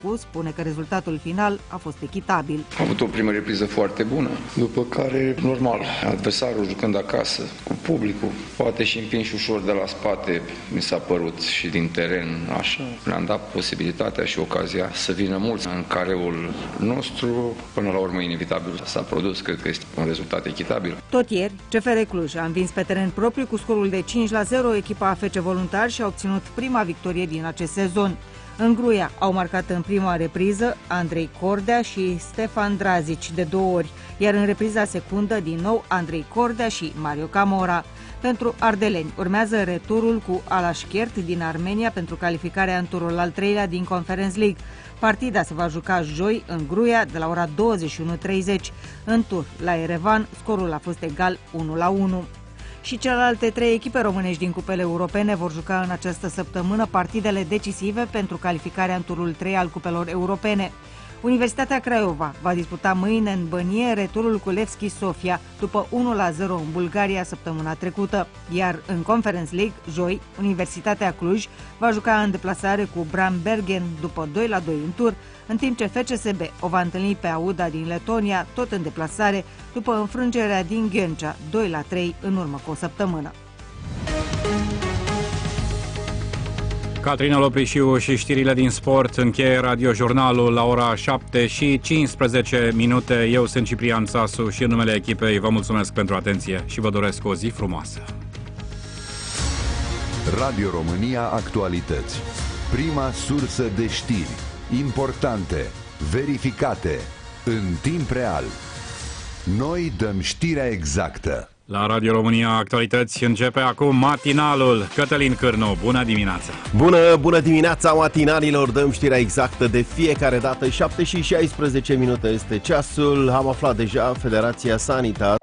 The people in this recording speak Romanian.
spune că rezultatul final a fost echitabil. Am avut o primă repriză foarte bună, după care, normal, adversarul jucând acasă, cu publicul, poate și împinși ușor de la spate, mi s-a părut și din teren așa. Le-am dat posibilitatea și ocazia să vină mulți în careul nostru. Până la urmă, inevitabil s-a produs, cred că este un rezultat echitabil. Tot ieri, CFR Cluj a învins pe teren propriu cu scorul de 5-0 echipa AFC Voluntari și a obținut prima victorie din acest sezon. În Gruia au marcat în prima repriză Andrei Cordea și Stefan Drazici de 2 ori, iar în repriza secundă din nou Andrei Cordea și Mario Camora. Pentru ardeleni urmează returul cu Alaşkert din Armenia pentru calificarea în turul al 3-lea din Conference League. Partida se va juca joi în Gruia de la ora 21:30. În tur la Erevan scorul a fost egal 1-1. Și celelalte 3 echipe românești din cupele europene vor juca în această săptămână partidele decisive pentru calificarea în turul 3 al cupelor europene. Universitatea Craiova va disputa mâine în Bănie returul cu Levski Sofia după 1-0 în Bulgaria săptămâna trecută. Iar în Conference League, joi, Universitatea Cluj va juca în deplasare cu Brambergen după 2-2 în tur, în timp ce FCSB o va întâlni pe Auda din Letonia, tot în deplasare, după înfrângerea din Ghencea 2-3 în urmă cu o săptămână. Catrina Loprișiu și știrile din sport încheie radiojurnalul la ora 7:15. Eu sunt Ciprian Țasu și în numele echipei vă mulțumesc pentru atenție și vă doresc o zi frumoasă. Radio România Actualități. Prima sursă de știri importante, verificate, în timp real. Noi dăm știrea exactă. La Radio România Actualități începe acum matinalul. Cătălin Cârnu, bună dimineața! Bună dimineața, matinalilor! Dăm știrea exactă de fiecare dată. 7:16 este ceasul. Am aflat deja, Federația Sanitas